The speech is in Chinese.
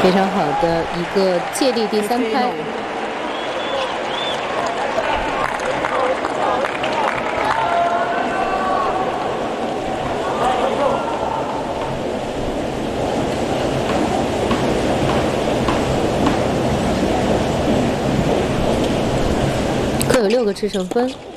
非常好的一个借力第三拍。各有6个制胜分。